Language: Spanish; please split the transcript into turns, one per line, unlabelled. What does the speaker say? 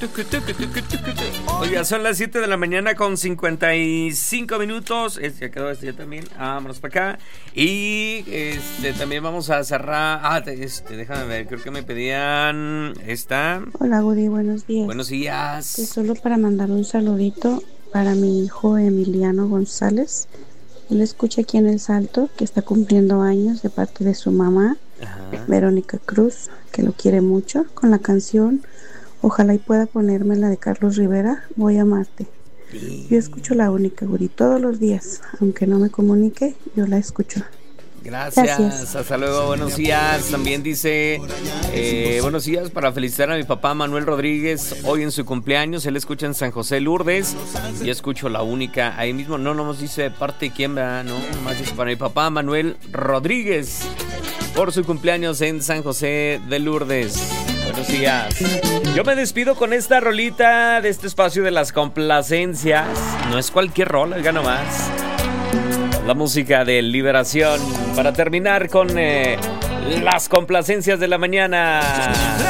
Oiga, son las 7 de la mañana con 55 minutos. Ya quedó ya también. Vámonos para acá. Y también vamos a cerrar. Déjame ver, creo que me pedían esta.
Hola, Woody, buenos días.
Buenos días.
Solo para mandar un saludito para mi hijo Emiliano González. Él escucha aquí en El Salto, que está cumpliendo años de parte de su mamá, Verónica Cruz, que lo quiere mucho, con la canción Ojalá y pueda ponerme la de Carlos Rivera, Voy a amarte. Yo escucho La Única, Guri, todos los días, aunque no me comunique, yo la escucho.
Gracias. Hasta luego, buenos días. También dice, buenos días para felicitar a mi papá Manuel Rodríguez, hoy en su cumpleaños. Él escucha en San José Lourdes. Yo escucho La Única, ahí mismo. No nos dice de parte de quién, ¿verdad? No, nomás dice para mi papá Manuel Rodríguez, por su cumpleaños en San José de Lourdes. Buenos días. Yo me despido con esta rolita de este espacio de las complacencias. No es cualquier rola, oiga nomás. La música de Liberación para terminar con las complacencias de la mañana.